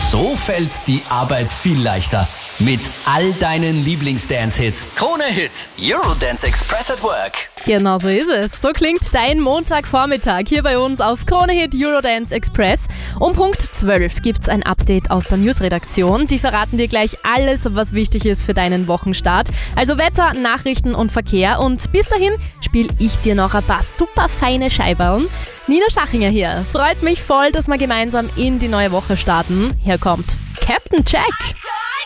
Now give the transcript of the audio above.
So fällt die Arbeit viel leichter. Mit all deinen Lieblings-Dance-Hits. Krone-Hit, Eurodance Express at Work. Genau so ist es. So klingt dein Montagvormittag hier bei uns auf Krone-Hit Eurodance Express. Um Punkt 12 gibt's ein Update aus der Newsredaktion. Die verraten dir gleich alles, was wichtig ist für deinen Wochenstart. Also Wetter, Nachrichten und Verkehr. Und bis dahin spiele ich dir noch ein paar super feine Scheiberln. Nina Schachinger hier. Freut mich voll, dass wir gemeinsam in die neue Woche starten. Hier kommt Captain Jack.